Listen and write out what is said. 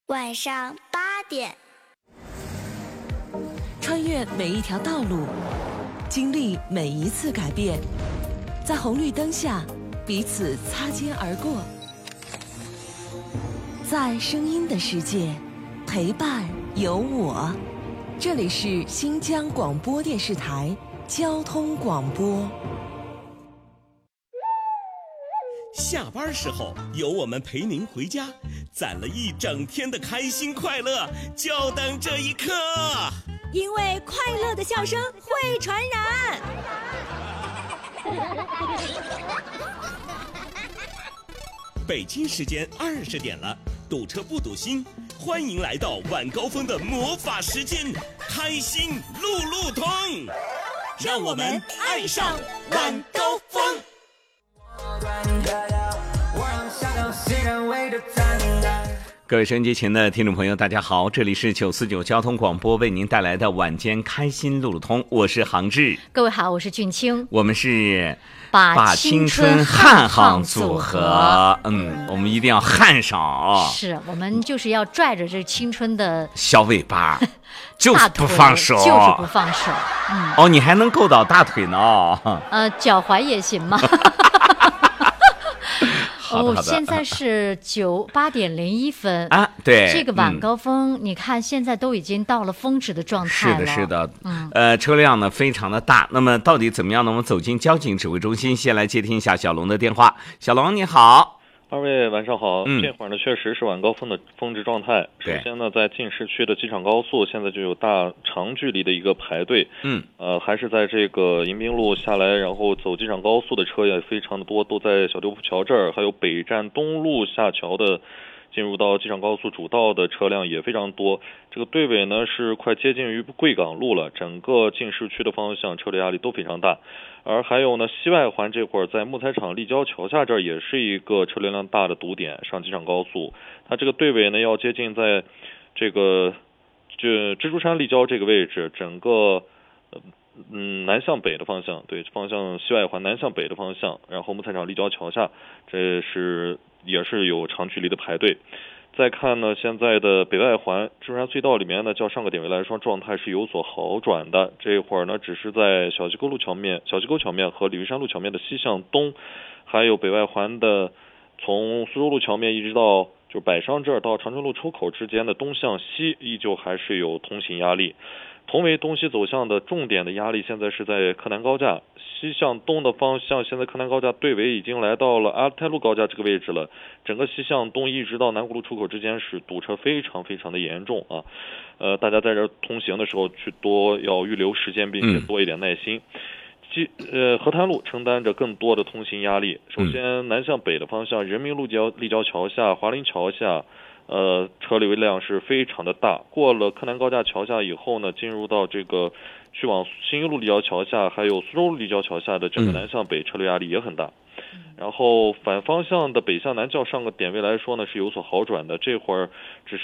晚上8点， 穿越每一条道路，经历每一次改变，在红绿灯下彼此擦肩而过，在声音的世界陪伴有我。这里是新疆广播电视台交通广播。 下班时候有我们陪您回家，攒了一整天的开心快乐，就等这一刻。 因为快乐的笑声会传染。 北京时间20点了，堵车不堵心，欢迎来到晚高峰的魔法时间，开心路路通，让我们爱上晚高峰。各位收音机前的听众朋友大家好，这里是949交通广播为您带来的晚间开心路路通，我是杭志。 各位好，我是俊清。 我们是把青春汉行组合，我们一定要汉上啊！ 是我们就是要拽着这青春的小尾巴，就是不放手， 就是不放手。 哦，你还能够到大腿呢？ 脚踝也行吗？现在是8点01分啊，对， 这个晚高峰，你看现在都已经到了峰值的状态了。 是的，车辆呢非常的大。那么到底怎么样呢？我们走进交警指挥中心，先来接听一下小龙的电话。小龙你好。 二位晚上好，这会儿呢确实是晚高峰的峰值状态。首先呢，在进市区的机场高速，现在就有长距离的一个排队。还是在这个迎宾路下来，然后走机场高速的车也非常的多，都在小六铺桥这儿，还有北站东路下桥的进入到机场高速主道的车辆也非常多。这个队尾呢是快接近于贵港路了，整个进市区的方向车流压力都非常大。而还有呢，西外环这会儿在木材厂立交桥下这儿也是一个车流量大的堵点，上机场高速，它这个队尾呢要接近在这个蜘蛛山立交这个位置，整个南向北的方向，对，方向西外环南向北的方向，然后木材厂立交桥下，这是也是有长距离的排队。再看呢，现在的北外环蜘蛛山隧道里面呢，较上个点位来说，状态是有所好转的。这会儿呢，只是在小溪沟桥面和鲤鱼山路桥面的西向东，还有北外环的从苏州路桥面一直到就是百商这儿到长春路出口之间的东向西，依旧还是有通行压力。同为东西走向的重点的压力，现在是在柯南高架西向东的方向，现在柯南高架队尾已经来到了阿勒泰路高架这个位置了。整个西向东一直到南湖路出口之间是堵车非常非常的严重啊！大家在这通行的时候去要预留时间，并且多一点耐心。河滩路承担着更多的通行压力。首先，南向北的方向，人民路立交桥下、华林桥下。车流量是非常的大，过了柯南高架桥下以后呢，进入到这个去往新一路立交桥下还有苏州路立交桥下的整个南向北车流压力也很大。然后反方向的北向南较上个点位来说呢是有所好转的，这会儿只是